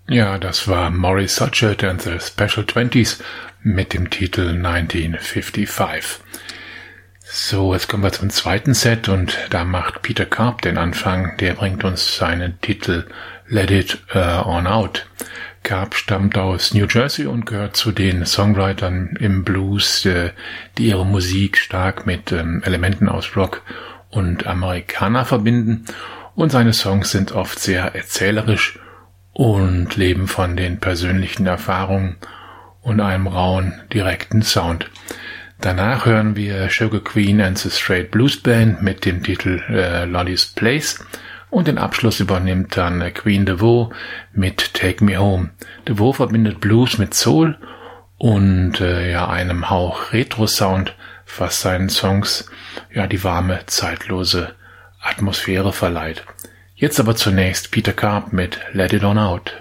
Ja, das war Maurice Suchet and the Special Twenties mit dem Titel 1955. So, jetzt kommen wir zum zweiten Set und da macht Peter Karp den Anfang. Der bringt uns seinen Titel Let It On Out. Karp stammt aus New Jersey und gehört zu den Songwritern im Blues, die ihre Musik stark mit Elementen aus Rock und Amerikaner verbinden. Und seine Songs sind oft sehr erzählerisch und leben von den persönlichen Erfahrungen und einem rauen, direkten Sound. Danach hören wir Sugar Queen and the Straight Blues Band mit dem Titel Lolly's Place und den Abschluss übernimmt dann Queen DeVoe mit Take Me Home. DeVoe verbindet Blues mit Soul und einem Hauch Retro-Sound, was seinen Songs die warme, zeitlose Atmosphäre verleiht. Jetzt aber zunächst Peter Karp mit Let It On Out.